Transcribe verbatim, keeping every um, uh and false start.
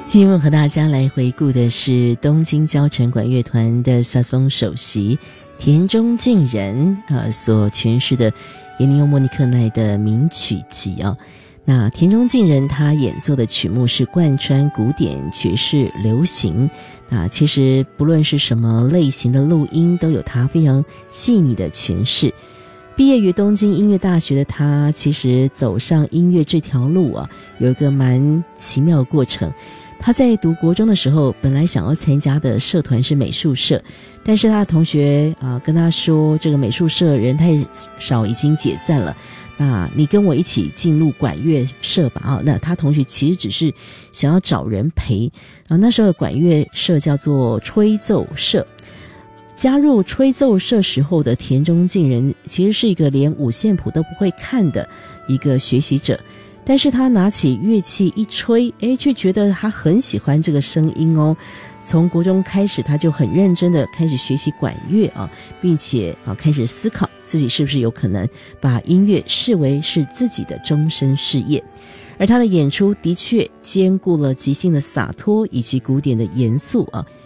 今天我和大家来回顾的是东京交城管乐团的萨克斯风首席田中敬人啊所诠释的耶尼欧莫尼克奈的名曲集啊。那田中敬人他演奏的曲目是贯穿古典、爵士、流行，那其实不论是什么类型的录音都有他非常细腻的诠释。毕业于东京音乐大学的他，其实走上音乐这条路啊，有一个蛮奇妙的过程。他在读国中的时候，本来想要参加的社团是美术社，但是他的同学啊、呃、跟他说，这个美术社人太少，已经解散了。那你跟我一起进入管乐社吧啊！那他同学其实只是想要找人陪啊。那时候的管乐社叫做吹奏社。加入吹奏社时候的田中敬人，其实是一个连五线谱都不会看的一个学习者。但是他拿起乐器一吹，诶，却觉得他很喜欢这个声音哦。从国中开始，他就很认真的开始学习管乐啊，并且啊开始思考自己是不是有可能把音乐视为是自己的终身事业。而他的演出的确兼顾了即兴的洒脱以及古典的严肃啊。